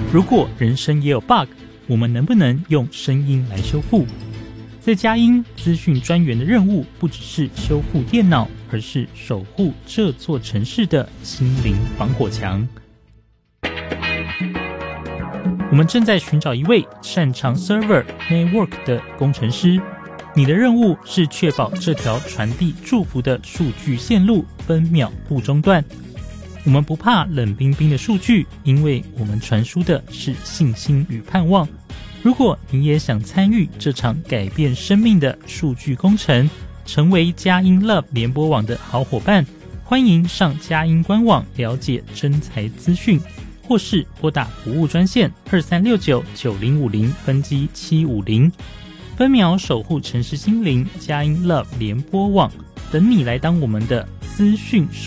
如果人生也有 bug， 我们能不能用声音来修复？在佳音资讯专员的任务不只是修复电脑，而是守护这座城市的心灵防火墙。我们正在寻找一位擅长 Server Network 的工程师，你的任务是确保这条传递祝福的数据线路分秒不中断。我们不怕冷冰冰的数据，因为我们传输的是信心与盼望。如果你也想参与这场改变生命的数据工程，成为佳音 Love 联播网的好伙伴，欢迎上佳音官网了解征才资讯，或是拨打服务专线23699050分机750，分秒守护城市心灵，佳音 Love 联播网，等你来当我们的资讯守